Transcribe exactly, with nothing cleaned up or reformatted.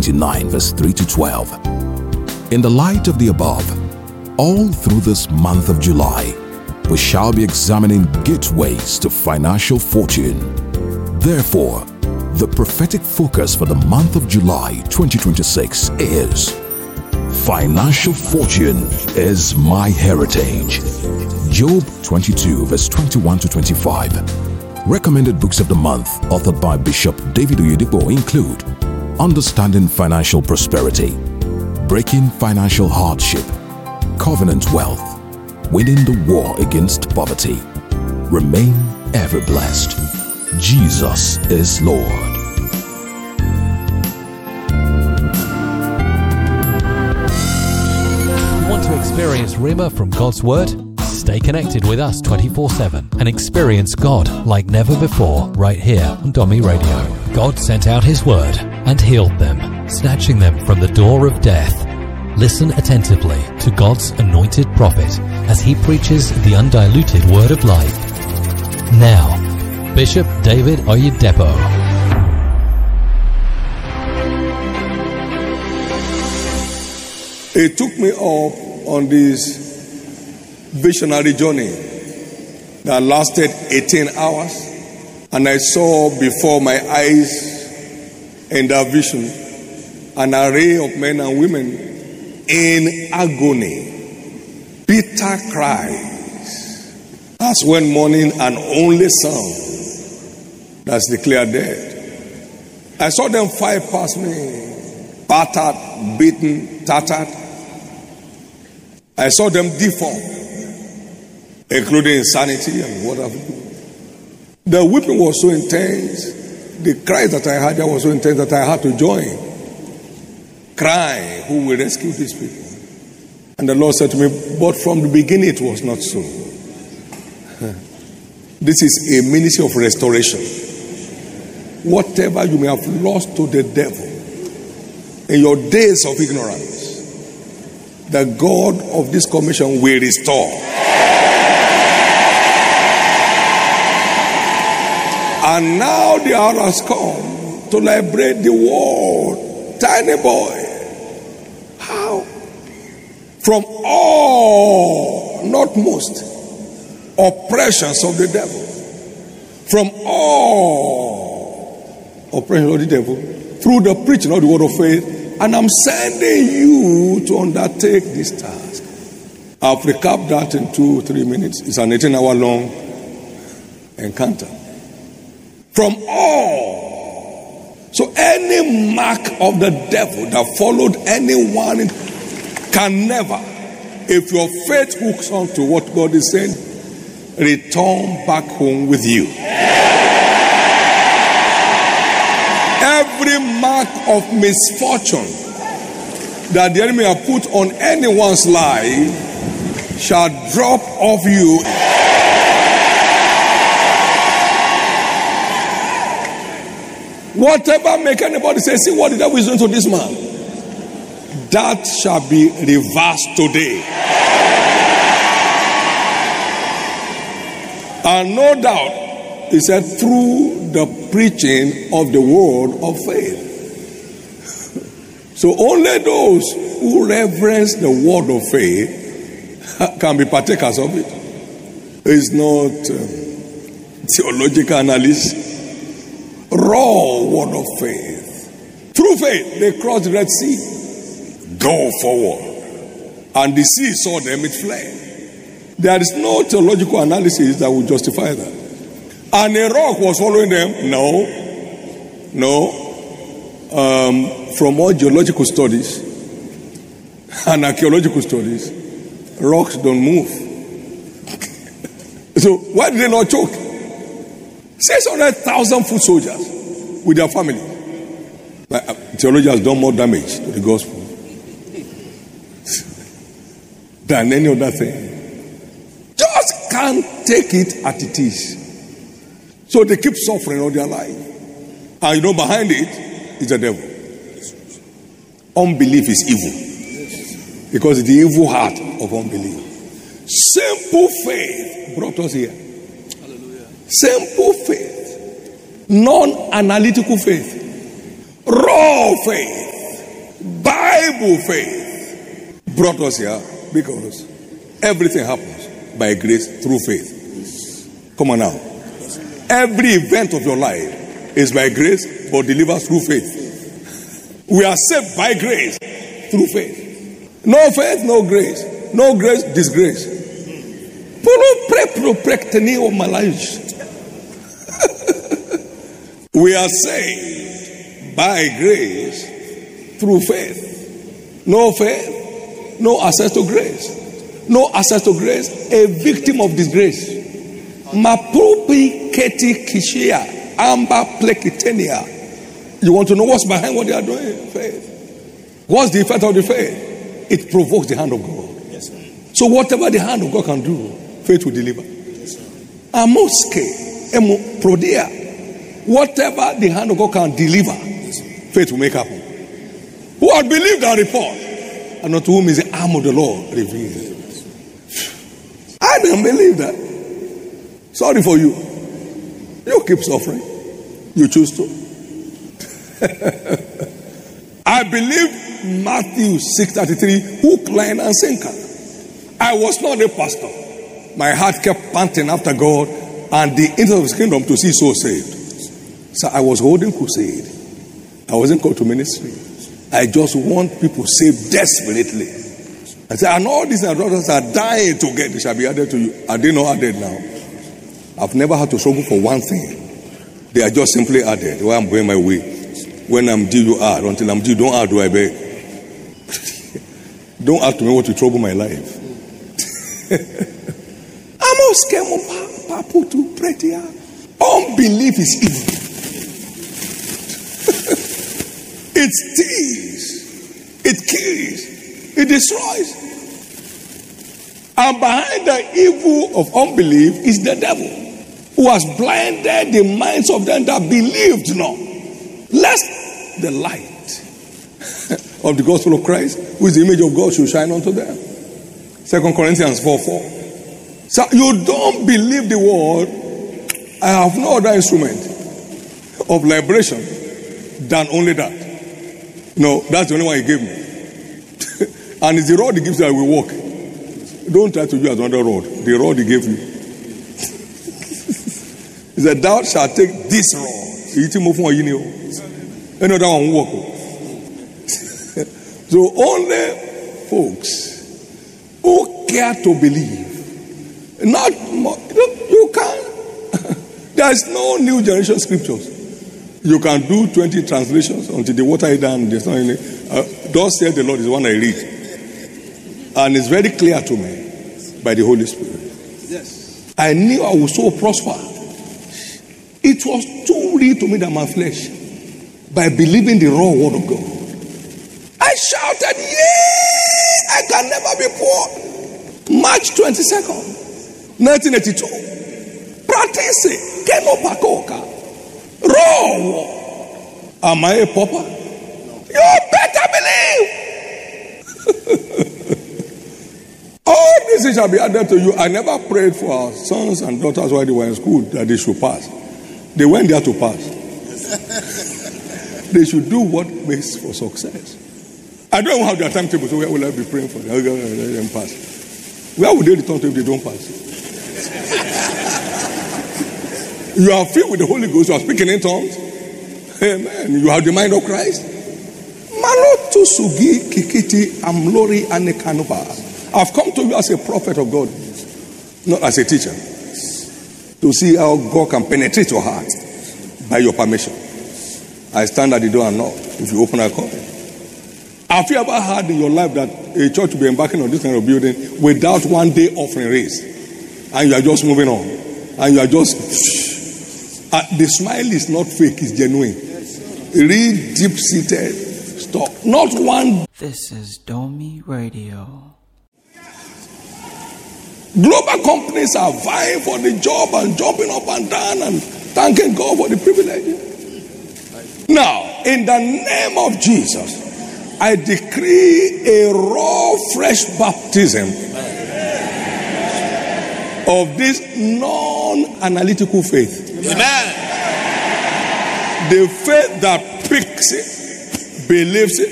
twenty-nine, verse three to twelve. In the light of the above, all through this month of July, we shall be examining gateways to financial fortune. Therefore, the prophetic focus for the month of July twenty twenty-six is Financial Fortune is My Heritage. Job twenty-two, verse twenty-one to twenty-five. Recommended books of the month authored by Bishop David Oyedepo include Understanding Financial Prosperity, Breaking Financial Hardship, Covenant Wealth, Winning the War Against Poverty, Remain Ever Blessed, Jesus is Lord. Want to experience Rhema from God's Word? Stay connected with us twenty-four seven and experience God like never before right here on Domi Radio. God sent out His Word and healed them, snatching them from the door of death. Listen attentively to God's anointed prophet as he preaches the undiluted word of life. Now, Bishop David Oyedepo. It took me up on this visionary journey that lasted eighteen hours, and I saw before my eyes in that vision an array of men and women in agony, bitter cries, as when mourning an only son that's declared dead. I saw them file past me, battered, beaten, tattered. I saw them deformed, including insanity and what have you. The weeping was so intense, the cries that I had there was so intense that I had to join. Crying, who will rescue these people? And the Lord said to me, but from the beginning it was not so. This is a ministry of restoration. Whatever you may have lost to the devil in your days of ignorance, the God of this commission will restore. And now the hour has come to liberate the world. Tiny boy. How? From all, not most, oppressions of the devil. From all oppressions of the devil. Through the preaching of the word of faith. And I'm sending you to undertake this task. I'll recap that in two, three minutes. It's an eighteen hour long encounter. From all. So any mark of the devil that followed anyone can never, if your faith hooks on to what God is saying, return back home with you. Every mark of misfortune that the enemy have put on anyone's life shall drop off you. Whatever make anybody say, see what the devil is doing to this man, that shall be reversed today. And no doubt, he said, through the preaching of the word of faith. So only those who reverence the word of faith can be partakers of it. It's not uh, theological analysis. Raw word of faith. Through faith, they crossed the Red Sea. Go forward. And the sea saw them, it fled. There is no theological analysis that will justify that. And a rock was following them? No. No. Um, from all geological studies and archaeological studies, rocks don't move. So why did they not choke? six hundred thousand foot soldiers with their family. But, uh, theologians done more damage to the gospel than any other thing. Just can't take it as it is. So they keep suffering all their life. And you know, behind it is the devil. Unbelief is evil. Because it's the evil heart of unbelief. Simple faith brought us here. Simple faith, non-analytical faith, raw faith. Bible faith brought us here because everything happens by grace through faith. Come on now. Every event of your life is by grace but delivered through faith. We are saved by grace through faith. No faith, no grace. No grace, disgrace. We are saved by grace through faith. No faith, no access to grace. No access to grace, a victim of disgrace. Mapupi keti kishia amba plekitenia. You want to know what's behind what they are doing? Faith. What's the effect of the faith? It provokes the hand of God. Yes, sir. So whatever the hand of God can do, faith will deliver. Yes, Amoske emo prodia. Whatever the hand of God can deliver, yes, faith will make happen. Who had believed our report, and unto whom is the arm of the Lord revealed. I didn't believe that. Sorry for you. You keep suffering. You choose to. I believed Matthew six thirty-three, hook, line, and sinker. I was not a pastor. My heart kept panting after God and the interest of his kingdom to see souls saved. So I was holding crusade. I wasn't called to ministry. I just want people saved desperately. I said, and all these brothers are dying to get, they shall be added to you. Are they not added now? I've never had to struggle for one thing. They are just simply added. Where I'm going my way. When I'm due, you add. Until I'm due, don't add, do I beg? Don't add to me what will trouble my life. I'm all scared of Papa to pray to you. Unbelief is evil. It steals. It kills. It destroys. And behind the evil of unbelief is the devil, who has blinded the minds of them that believed not, lest the light of the gospel of Christ, who is the image of God, should shine unto them. Second Corinthians four four. So you don't believe the word. I have no other instrument of liberation than only that. No, that's the only one he gave me. And it's the rod he gives you that will walk. Don't try to use another rod. The rod he gave you. He said, thou shalt take this rod. Any other one will walk. So only folks who care to believe. Not more. You can't. There is no new generation scriptures. You can do twenty translations until the water is down. There's not any. Uh, Thus said the Lord is one I read. And it's very clear to me by the Holy Spirit. Yes. I knew I would so prosper. It was too real to me that my flesh, by believing the raw word of God. I shouted, yay! I can never be poor. March twenty-second, nineteen eighty-two. Practice it. Kenopakoka. Raw. Am I a pauper? You better believe. All this shall be added to you. I never prayed for our sons and daughters while they were in school that they should pass. They went there to pass. They should do what makes for success. I don't have their timetable, so where will I be praying for them? Let them pass. Where would they return to if they don't pass? You are filled with the Holy Ghost. You are speaking in tongues. Amen. You have the mind of Christ. Malotu sugi kikiti amlori anekanova. I've come to you as a prophet of God, not as a teacher, to see how God can penetrate your heart by your permission. I stand at the door and knock. If you open, I come. Have you ever heard in your life that a church will be embarking on this kind of building without one day offering raise, and you are just moving on, and you are just uh, the smile is not fake, it's genuine. Real deep-seated stuff. Not one. This is Domi Radio. Global companies are vying for the job and jumping up and down and thanking God for the privilege. Now, in the name of Jesus, I decree a raw, fresh baptism of this non-analytical faith. Amen. The faith that picks it, believes it,